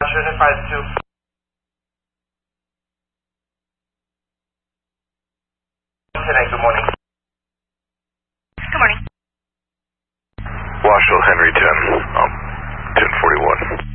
2. Today, good morning. Good morning. Washel, Henry 10, 1041.